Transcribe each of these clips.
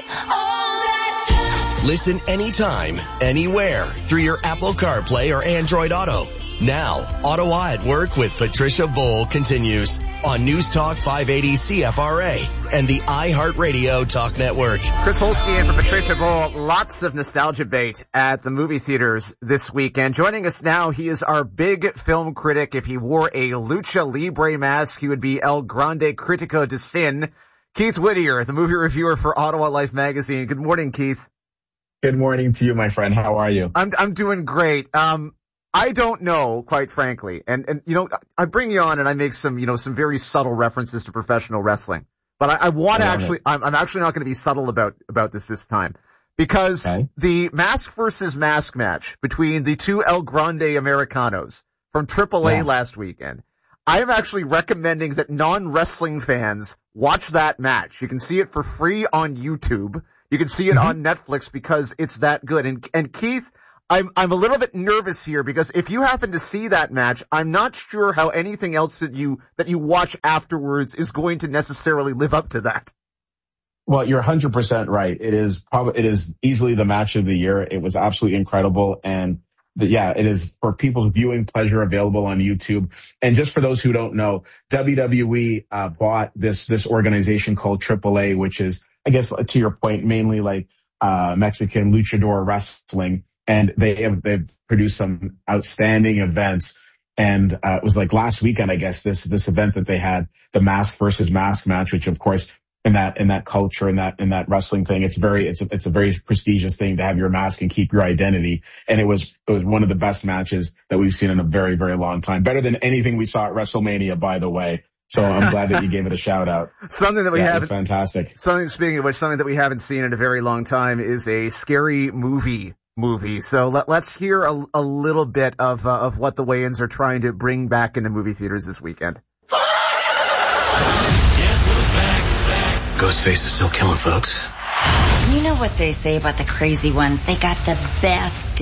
Listen anytime, anywhere through your Apple CarPlay or Android Auto. Now, Ottawa at Work with Patricia Bowl continues on News Talk 580 CFRA and the iHeartRadio Talk Network. Chris Holstein and for Patricia Bowl, lots of nostalgia bait at the movie theaters this weekend. Joining us now, he is our big film critic. If he wore a Lucha Libre mask, he would be El Grande Critico de Sin. Keith Whittier, the movie reviewer for Ottawa Life magazine. Good morning, Keith. Good morning to you, my friend. How are you? I'm doing great. I don't know, quite frankly. And you know, I bring you on and I make some very subtle references to professional wrestling. But I'm actually not going to be subtle about this time. Because the mask versus mask match between the two El Grande Americanos from AAA last weekend, I am actually recommending that non-wrestling fans watch that match. You can see it for free on YouTube. You can see it on Netflix because it's that good. And Keith, I'm a little bit nervous here because if you happen to see that match, I'm not sure how anything else that you watch afterwards is going to necessarily live up to that. Well, you're 100% right. It is easily the match of the year. It was absolutely incredible. And it is for people's viewing pleasure, available on YouTube. And just for those who don't know, WWE bought this organization called AAA, which is, I guess, to your point, mainly like Mexican luchador wrestling. And they've produced some outstanding events. And it was like last weekend, I guess, this event that they had, the mask versus mask match, which of course in that culture, in that wrestling thing, it's a very prestigious thing to have your mask and keep your identity. And it was one of the best matches that we've seen in a very, very long time. Better than anything we saw at WrestleMania, by the way. So I'm glad that you gave it a shout out. Something that we haven't, fantastic. Speaking of which, something that we haven't seen in a very long time is a scary movie. So let's hear a little bit of what the Wayans are trying to bring back into movie theaters this weekend. Ghostface is still killing folks. You know what they say about the crazy ones. They got the best.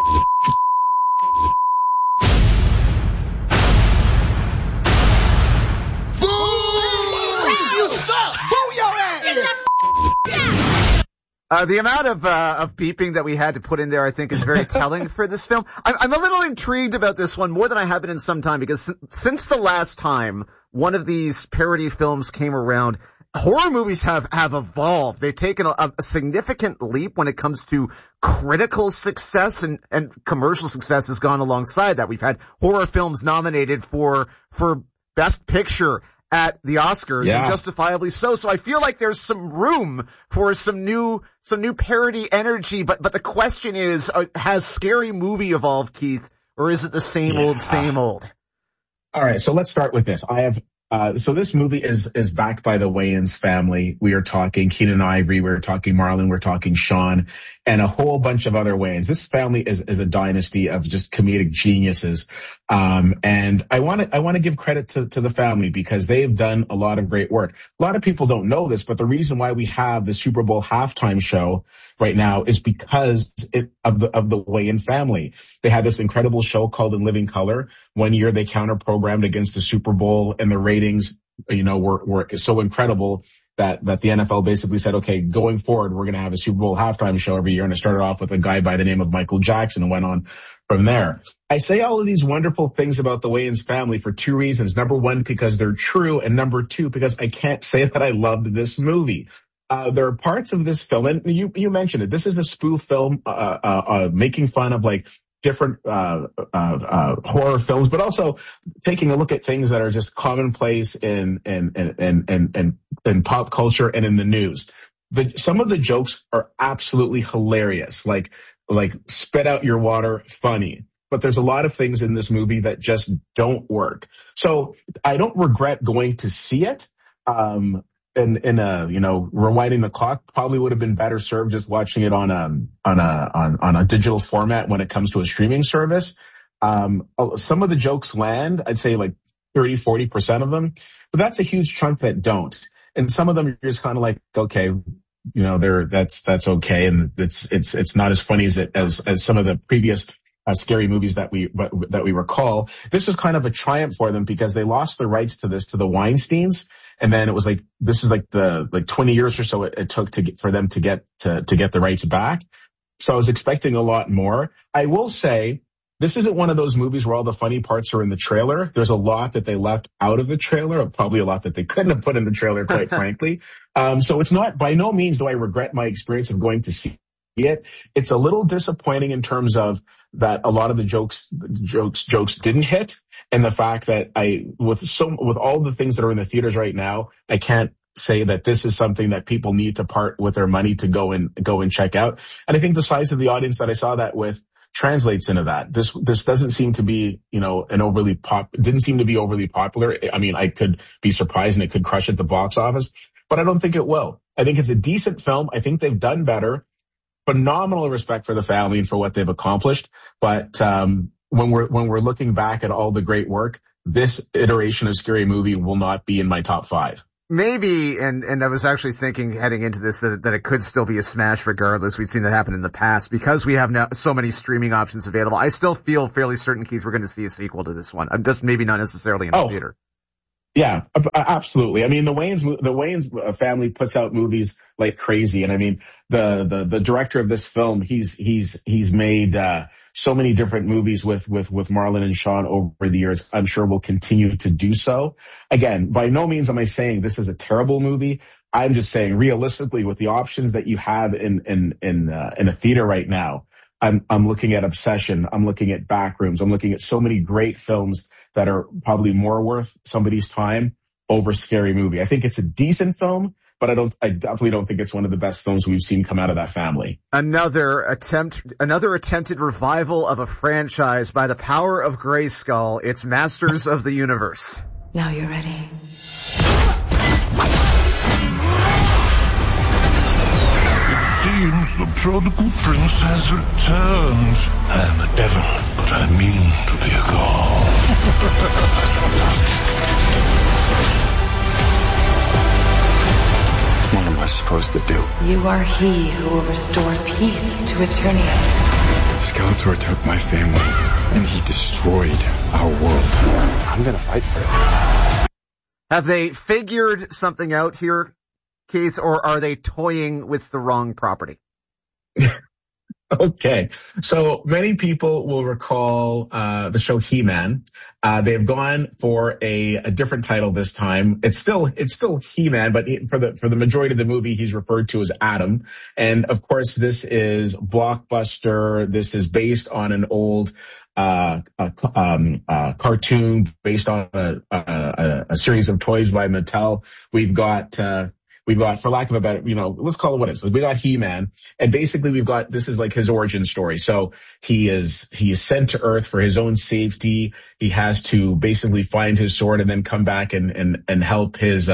The amount of beeping that we had to put in there, I think, is very telling for this film. I'm a little intrigued about this one more than I have been in some time because since the last time one of these parody films came around, horror movies have evolved. They've taken a significant leap when it comes to critical success and commercial success has gone alongside that. We've had horror films nominated for Best Picture at the Oscars, and justifiably so. So I feel like there's some room for some new parody energy. But the question is, has Scary Movie evolved, Keith, or is it the same old? All right, so let's start with this. So this movie is backed by the Wayans family. We are talking Keenen Ivory, we're talking Marlon, we're talking Sean, and a whole bunch of other Wayans. This family is a dynasty of just comedic geniuses. And I want to give credit to the family because they've done a lot of great work. A lot of people don't know this, but the reason why we have the Super Bowl halftime show right now is because of the Wayans family. They had this incredible show called In Living Color. One year they counter-programmed against the Super Bowl, and the ratings, were so incredible that the NFL basically said, okay, going forward, we're going to have a Super Bowl halftime show every year. And it started off with a guy by the name of Michael Jackson and went on from there. I say all of these wonderful things about the Wayans family for two reasons. Number one, because they're true. And number two, because I can't say that I loved this movie. There are parts of this film, and you mentioned it. This is a spoof film, making fun of like different horror films, but also taking a look at things that are just commonplace in pop culture and in the news. Some of the jokes are absolutely hilarious, like spit out your water funny. But there's a lot of things in this movie that just don't work. So I don't regret going to see it. Rewinding the clock probably would have been better served just watching it on a digital format when it comes to a streaming service. Some of the jokes land, I'd say like 30-40% of them, but that's a huge chunk that don't. And some of them you're just kind of like, okay, that's okay. And it's not as funny as some of the previous scary movies that we recall. This was kind of a triumph for them because they lost the rights to this to the Weinsteins. And then it was like, this is like 20 years or so it took for them to get the rights back. So I was expecting a lot more. I will say, this isn't one of those movies where all the funny parts are in the trailer. There's a lot that they left out of the trailer, probably a lot that they couldn't have put in the trailer, quite frankly. So it's not, by no means do I regret my experience of going to see it. It's a little disappointing in terms of that a lot of the jokes didn't hit, and the fact that with all the things that are in the theaters right now, I can't say that this is something that people need to part with their money to go and check out. And I think the size of the audience that I saw that with translates into that. This doesn't seem to be, didn't seem to be overly popular. I mean, I could be surprised and it could crush at the box office, but I don't think it will. I think it's a decent film. I think they've done better. Phenomenal respect for the family and for what they've accomplished. But when we're looking back at all the great work, this iteration of Scary Movie will not be in my top 5. Maybe, and I was actually thinking heading into this that it could still be a smash regardless. We've seen that happen in the past because we have now so many streaming options available. I still feel fairly certain, Keith, we're going to see a sequel to this one. I'm just maybe not necessarily in the theater. Yeah, absolutely. I mean, the Wayans family puts out movies like crazy, and I mean, the director of this film, he's made so many different movies with Marlon and Sean over the years. I'm sure will continue to do so. Again, by no means am I saying this is a terrible movie. I'm just saying realistically, with the options that you have in a theater right now, I'm looking at Obsession. I'm looking at Backrooms. I'm looking at so many great films that are probably more worth somebody's time over Scary Movie. I think it's a decent film, but I definitely don't think it's one of the best films we've seen come out of that family. Another attempted revival of a franchise by the power of Grayskull. It's Masters of the Universe. Now you're ready. Seems the prodigal prince has returned. I am a devil, but I mean to be a god. What am I supposed to do? You are he who will restore peace to Eternia. Skeletor took my family, and he destroyed our world. I'm gonna fight for it. Have they figured something out here, Keith, or are they toying with the wrong property? Okay. So many people will recall the show He-Man. They've gone for a different title this time. It's still He-Man, but for the majority of the movie, he's referred to as Adam. And of course, this is Blockbuster. This is based on an old cartoon based on a series of toys by Mattel. We've got, for lack of a better, let's call it what it is. We got He-Man, and basically this is like his origin story. So he is sent to Earth for his own safety. He has to basically find his sword and then come back and help his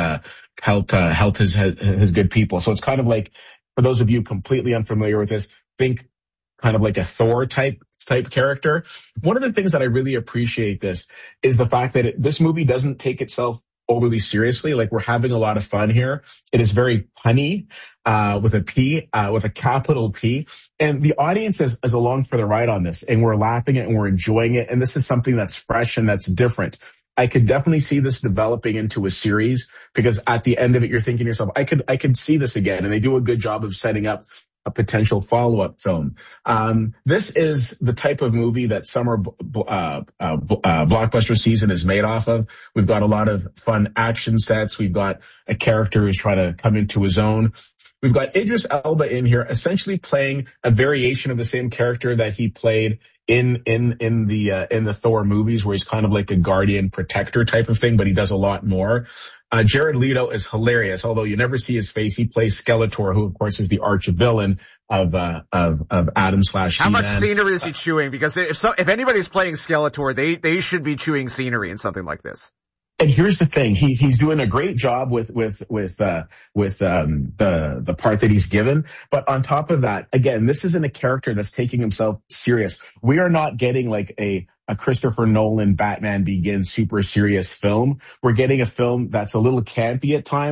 good people. So it's kind of like, for those of you completely unfamiliar with this, think kind of like a Thor type character. One of the things that I really appreciate this is the fact that this movie doesn't take itself overly seriously. Like, we're having a lot of fun here. It is very punny, with a capital P. And the audience is along for the ride on this, and we're laughing it and we're enjoying it. And this is something that's fresh and that's different. I could definitely see this developing into a series, because at the end of it, you're thinking to yourself, I could see this again. And they do a good job of setting up a potential follow-up film. This is the type of movie that summer blockbuster season is made off of. We've got a lot of fun action sets. We've got a character who's trying to come into his own. We've got Idris Elba in here, essentially playing a variation of the same character that he played in the Thor movies, where he's kind of like a guardian protector type of thing, but he does a lot more. Jared Leto is hilarious, although you never see his face. He plays Skeletor, who of course is the arch villain of Adam/He-Man. How much scenery is he chewing? Because if anybody's playing Skeletor, they should be chewing scenery in something like this. And here's the thing, he's doing a great job with the part that he's given. But on top of that, again, this isn't a character that's taking himself serious. We are not getting like a Christopher Nolan Batman Begins super serious film. We're getting a film that's a little campy at times.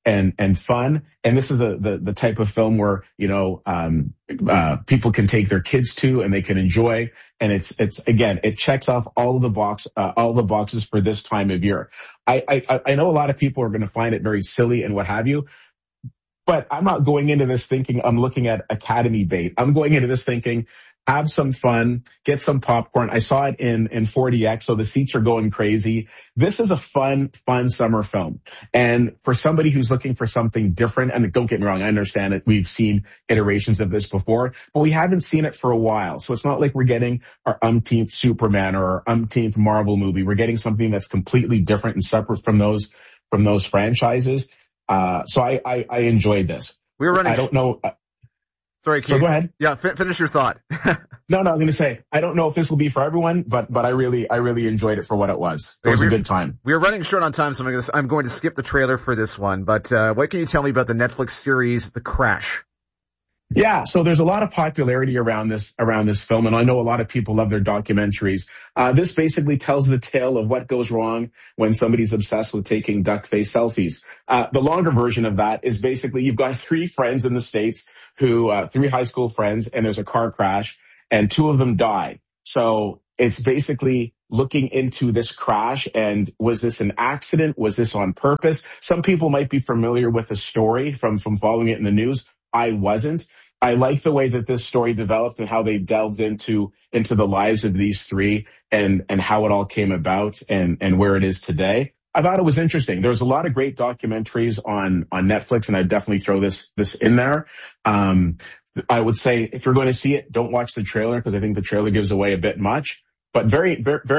and fun. And this is the type of film where, people can take their kids to and they can enjoy. And it's again, it checks off all the boxes for this time of year. I know a lot of people are going to find it very silly and what have you, but I'm not going into this thinking I'm looking at Academy bait. I'm going into this thinking, have some fun, get some popcorn. I saw it in 4DX, so the seats are going crazy. This is a fun summer film. And for somebody who's looking for something different, and don't get me wrong, I understand it. We've seen iterations of this before, but we haven't seen it for a while. So it's not like we're getting our umpteenth Superman or our umpteenth Marvel movie. We're getting something that's completely different and separate from those franchises. So I enjoyed this. We were running. I don't know. Sorry, Keith. So go ahead. Yeah, finish your thought. No, I was going to say, I don't know if this will be for everyone, but I really enjoyed it for what it was. It was a good time. We are running short on time, so I'm going to skip the trailer for this one. But what can you tell me about the Netflix series The Crash? Yeah, so there's a lot of popularity around this film, and I know a lot of people love their documentaries. This basically tells the tale of what goes wrong when somebody's obsessed with taking duck face selfies. The longer version of that is basically you've got three friends in the States three high school friends, and there's a car crash, and two of them die. So it's basically looking into this crash, and was this an accident? Was this on purpose? Some people might be familiar with the story from following it in the news. I wasn't. I like the way that this story developed and how they delved into the lives of these three and how it all came about and where it is today. I thought it was interesting. There's a lot of great documentaries on Netflix, and I'd definitely throw this in there. I would say if you're going to see it, don't watch the trailer because I think the trailer gives away a bit much. But very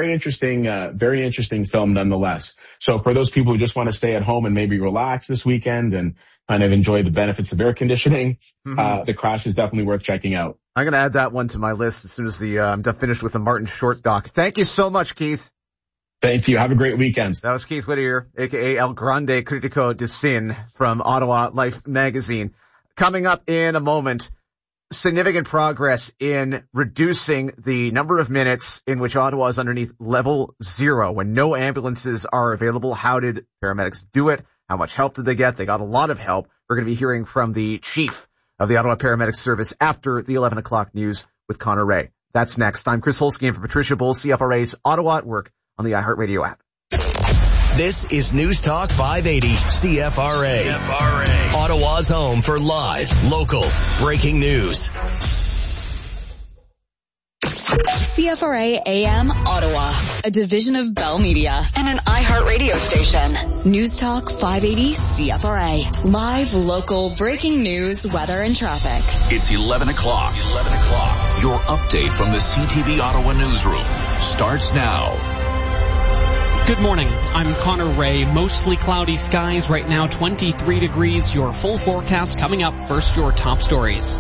interesting film nonetheless. So for those people who just want to stay at home and maybe relax this weekend and kind of enjoy the benefits of air conditioning, The Crash is definitely worth checking out. I'm going to add that one to my list as soon as I'm finished with the Martin Short doc. Thank you so much, Keith. Thank you. Have a great weekend. That was Keith Whittier, a.k.a. El Grande Critico de Cine from Ottawa Life magazine. Coming up in a moment, significant progress in reducing the number of minutes in which Ottawa is underneath level 0 when no ambulances are available. How did paramedics do it? How much help did they get? They got a lot of help. We're going to be hearing from the chief of the Ottawa Paramedic Service after the 11 o'clock news with Connor Ray. That's next. I'm Chris Holsky in for Patricia Bull, CFRA's Ottawa at Work on the iHeartRadio app. This is News Talk 580 CFRA. Ottawa's home for live, local, breaking news. CFRA AM Ottawa, a division of Bell Media and an iHeartRadio station. News Talk 580 CFRA. Live, local, breaking news, weather, and traffic. It's 11 o'clock. Your update from the CTV Ottawa newsroom starts now. Good morning. I'm Connor Ray. Mostly cloudy skies right now, 23 degrees. Your full forecast coming up. First, your top stories.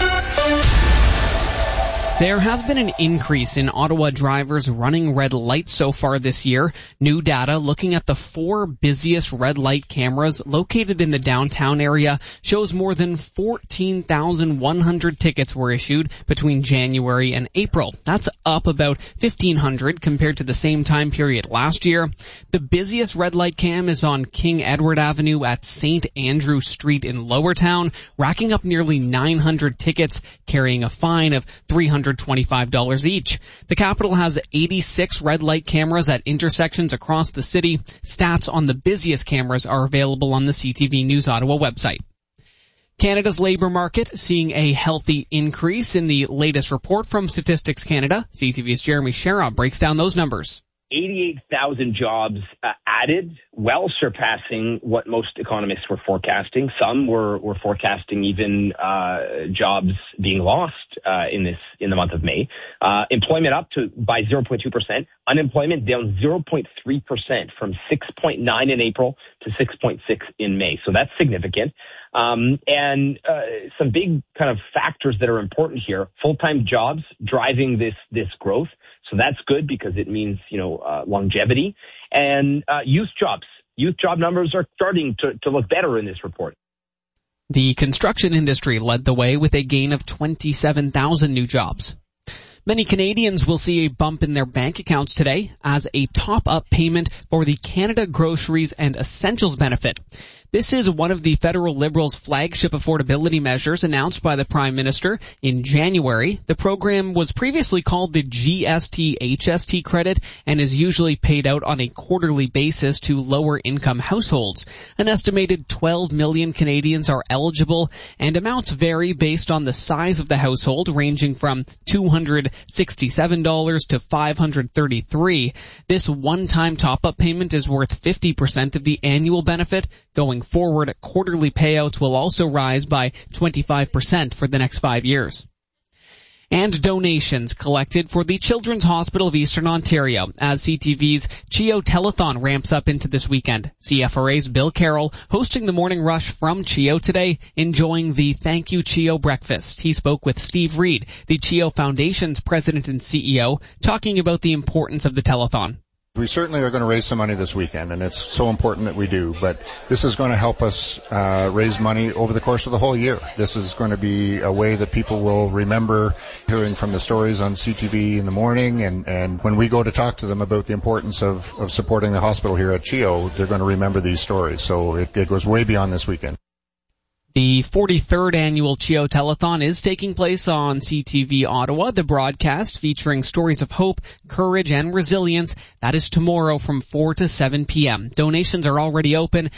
There has been an increase in Ottawa drivers running red lights so far this year. New data looking at the 4 busiest red light cameras located in the downtown area shows more than 14,100 tickets were issued between January and April. That's up about 1,500 compared to the same time period last year. The busiest red light cam is on King Edward Avenue at St. Andrew Street in Lowertown, racking up nearly 900 tickets, carrying a fine of $325 each. The Capital has 86 red light cameras at intersections across the city. Stats on the busiest cameras are available on the CTV News Ottawa website. Canada's labour market seeing a healthy increase in the latest report from Statistics Canada. CTV's Jeremy Sherrod breaks down those numbers. 88,000 jobs added, well surpassing what most economists were forecasting. Some were forecasting even jobs being lost in the month of May. Employment up by 0.2%. Unemployment down 0.3% from 6.9 in April to 6.6 in May. So that's significant. And some big kind of factors that are important here. Full-time jobs driving this growth. So that's good because it means, longevity. And youth jobs. Youth job numbers are starting to look better in this report. The construction industry led the way with a gain of 27,000 new jobs. Many Canadians will see a bump in their bank accounts today as a top-up payment for the Canada Groceries and Essentials benefit. This is one of the federal Liberals' flagship affordability measures announced by the Prime Minister in January. The program was previously called the GST-HST credit and is usually paid out on a quarterly basis to lower-income households. An estimated 12 million Canadians are eligible, and amounts vary based on the size of the household, ranging from $267 to $533. This one-time top-up payment is worth 50% of the annual benefit. Going forward, quarterly payouts will also rise by 25% for the next 5 years. And donations collected for the Children's Hospital of Eastern Ontario as CTV's CHEO Telethon ramps up into this weekend. CFRA's Bill Carroll hosting the morning rush from CHEO today, enjoying the Thank You CHEO breakfast. He spoke with Steve Reed, the CHEO Foundation's president and CEO, talking about the importance of the telethon. We certainly are going to raise some money this weekend, and it's so important that we do. But this is going to help us raise money over the course of the whole year. This is going to be a way that people will remember hearing from the stories on CTV in the morning, and when we go to talk to them about the importance of supporting the hospital here at CHEO, they're going to remember these stories. So it goes way beyond this weekend. The 43rd annual CHEO Telethon is taking place on CTV Ottawa. The broadcast featuring stories of hope, courage, and resilience. That is tomorrow from 4 to 7 p.m. Donations are already open.